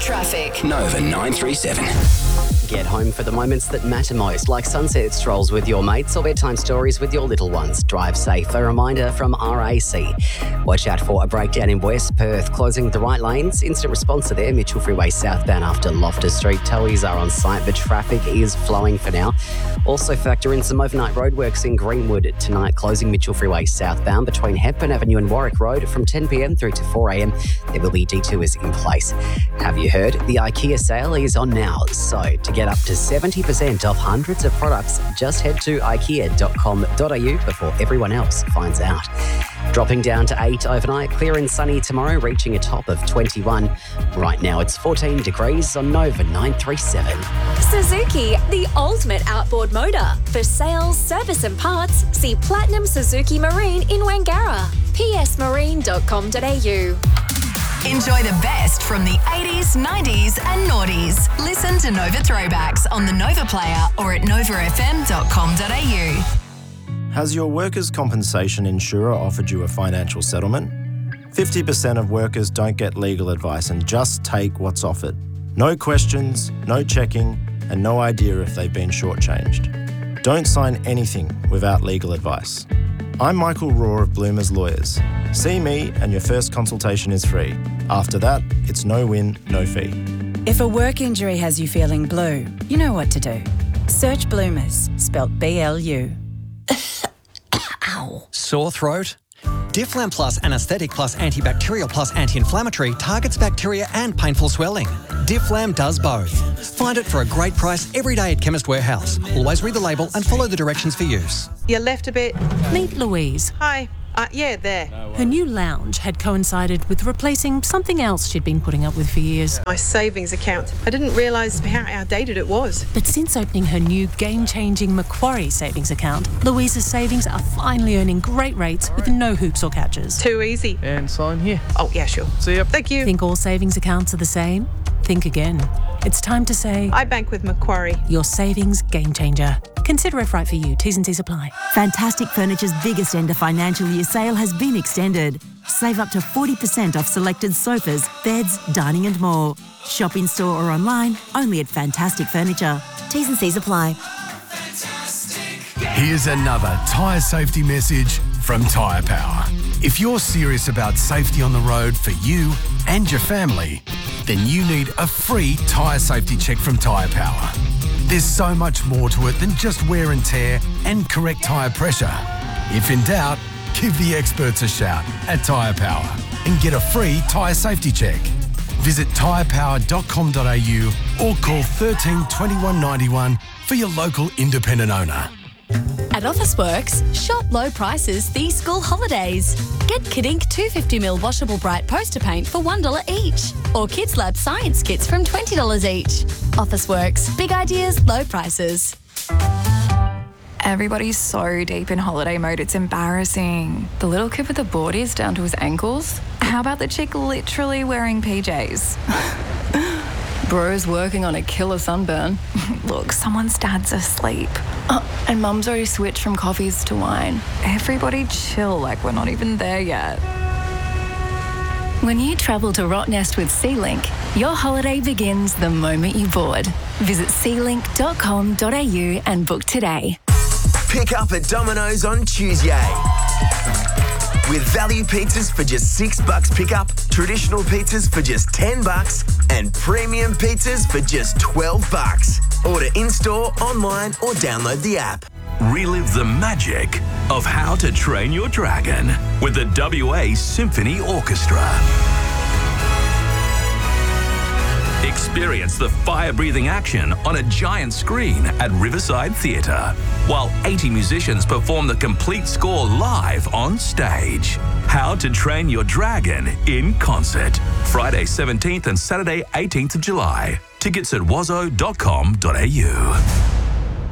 Traffic. Nova 937. Get home for the moments that matter most, like sunset strolls with your mates or bedtime stories with your little ones. Drive safe. A reminder from RAC. Watch out for a breakdown in West Perth, closing the right lanes. Instant response there, Mitchell Freeway southbound after Loftus Street. Towies are on site, but traffic is flowing for now. Also factor in some overnight roadworks in Greenwood tonight, closing Mitchell Freeway southbound between Hepburn Avenue and Warwick Road from 10 p.m. through to 4 a.m. There will be detours in place. Have you heard? The IKEA sale is on now, so to get up to 70% off hundreds of products, just head to ikea.com.au before everyone else finds out. Dropping down to 8 overnight, clear and sunny tomorrow, reaching a top of 21. Right now it's 14 degrees on Nova 937. Suzuki, the ultimate outboard motor. For sales, service and parts, see Platinum Suzuki Marine in Wangara. psmarine.com.au. Enjoy the best from the 80s, 90s and noughties. Listen to Nova Throwbacks on the Nova Player or at novafm.com.au. Has your workers' compensation insurer offered you a financial settlement? 50% of workers don't get legal advice and just take what's offered. No questions, no checking, and no idea if they've been shortchanged. Don't sign anything without legal advice. I'm Michael Raw of Bloomers Lawyers. See me and your first consultation is free. After that, it's no win, no fee. If a work injury has you feeling blue, you know what to do. Search Bloomers, spelt B-L-U. Ow. Sore throat? Difflam Plus Anaesthetic Plus Antibacterial Plus Anti-Inflammatory targets bacteria and painful swelling. Difflam does both. Find it for a great price every day at Chemist Warehouse. Always read the label and follow the directions for use. You left a bit. Meet Louise. Hi. Yeah, there. Her new lounge had coincided with replacing something else she'd been putting up with for years. My savings account. I didn't realise how outdated it was. But since opening her new game-changing Macquarie savings account, Louise's savings are finally earning great rates with no hoops or catches. Too easy. And sign here. Oh, yeah, sure. See ya. Thank you. Think all savings accounts are the same? Think again. It's time to say... I bank with Macquarie. Your savings game changer. Consider if right for you. T's and C's apply. Fantastic Furniture's biggest end of financial year sale has been extended. Save up to 40% off selected sofas, beds, dining and more. Shop in store or online, only at Fantastic Furniture. T's and C's apply. Here's another tyre safety message from Tyre Power. If you're serious about safety on the road for you and your family, then you need a free tyre safety check from Tyre Power. There's so much more to it than just wear and tear and correct tyre pressure. If in doubt, give the experts a shout at Tyre Power and get a free tyre safety check. Visit tyrepower.com.au or call 13 21 91 for your local independent owner. At Officeworks, shop low prices these school holidays. Get Kid Ink 250ml washable bright poster paint for $1 each. Or Kids Lab science kits from $20 each. Officeworks, big ideas, low prices. Everybody's so deep in holiday mode, it's embarrassing. The little kid with the boardies down to his ankles? How about the chick literally wearing PJs? Bro's working on a killer sunburn. Look, someone's dad's asleep. And mum's already switched from coffees to wine. Everybody chill, like we're not even there yet. When you travel to Rottnest with SeaLink, your holiday begins the moment you board. Visit sealink.com.au and book today. Pick up at Domino's on Tuesday. With value pizzas for just $6 pickup, traditional pizzas for just $10, and premium pizzas for just $12. Order in-store, online, or download the app. Relive the magic of How to Train Your Dragon with the WA Symphony Orchestra. Experience the fire-breathing action on a giant screen at Riverside Theatre, while 80 musicians perform the complete score live on stage. How to Train Your Dragon in concert. Friday 17th and Saturday 18th of July. Tickets at wazo.com.au.